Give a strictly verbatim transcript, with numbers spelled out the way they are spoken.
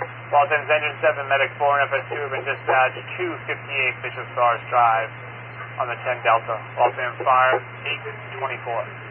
Walton's Engine seven, Medic four, and F S two have been dispatched to fifty-eight Bishop Stars Drive on the ten Delta. Walton Fire eight twenty-four.